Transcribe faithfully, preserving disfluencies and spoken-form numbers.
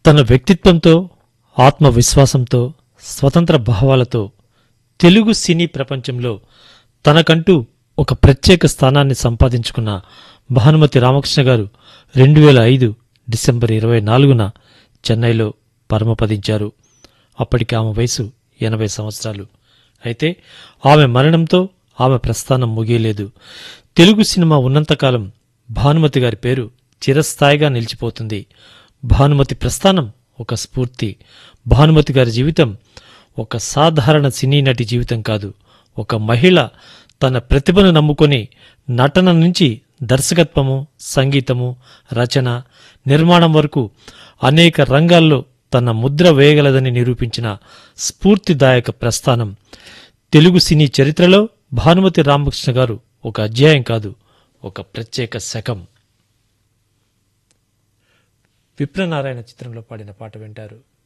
తన వ్యక్తిత్వంతో, ఆత్మవిశ్వాసంతో, స్వతంత్ర భావాలతో తెలుగు సినీ ప్రపంచంలో తనకంటూ ఒక ప్రత్యేక స్థానాన్ని సంపాదించుకున్న భానుమతి రామకృష్ణ గారు రెండు వేల ఐదు డిసెంబర్ ఇరవై నాలుగున చెన్నైలో పరమపదించారు. అప్పటికి ఆమె వయసు ఎనభై సంవత్సరాలు. అయితే ఆమె మరణంతో ఆమె ప్రస్థానం ముగియలేదు. తెలుగు సినిమా ఉన్నంతకాలం భానుమతి గారి పేరు చిరస్థాయిగా నిలిచిపోతుంది. భానుమతి ప్రస్థానం ఒక స్ఫూర్తి. భానుమతి గారి జీవితం ఒక సాధారణ సినీ నటి జీవితం కాదు. ఒక మహిళ తన ప్రతిభను నమ్ముకొని నటన నుంచి దర్శకత్వము, సంగీతము, రచన, నిర్మాణం వరకు అనేక రంగాల్లో తన ముద్ర వేయగలదని నిరూపించిన స్ఫూర్తిదాయక ప్రస్థానం. తెలుగు సినీ చరిత్రలో భానుమతి రామకృష్ణ గారు ఒక అధ్యాయం కాదు, ఒక ప్రత్యేక శకం. విప్రనారాయణ చిత్రంలో పాడిన పాట వింటారు.